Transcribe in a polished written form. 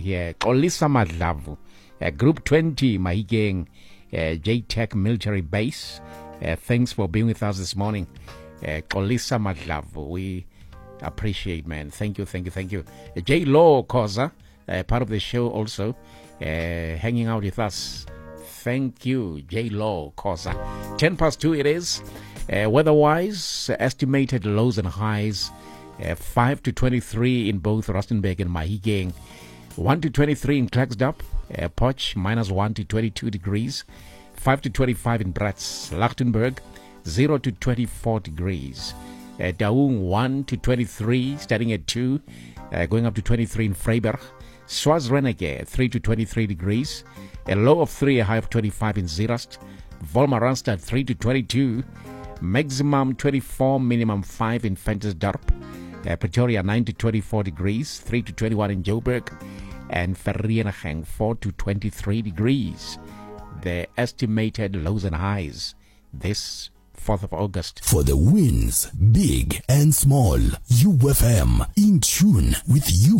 here. Xolisa Madlavu, Group 20, Mahikeng, JTech Military Base. Thanks for being with us this morning. Xolisa Madlavu, we appreciate, man. Thank you. J Law Koza, part of the show also, hanging out with us. Thank you, J Law Koza. 2:10 it is. Weather-wise, estimated lows and highs, 5 to 23 in both Rustenburg and Mahikeng, 1 to 23 in Klerksdorp, Potch -1 to 22 degrees, 5 to 25 in Bratz, Lichtenburg 0 to 24 degrees, Daung 1 to 23, starting at 2, going up to 23 in Freiberg, Schwarzreneke 3 to 23 degrees, a low of 3, a high of 25 in Zeerast, Volmaranstad 3 to 22, maximum 24, minimum 5 in Ventersdorp, Pretoria 9 to 24 degrees, 3 to 21 in Joburg, and Vereeniging 4 to 23 degrees. The estimated lows and highs this 4th of August. For the wins, big and small, UFM, in tune with you.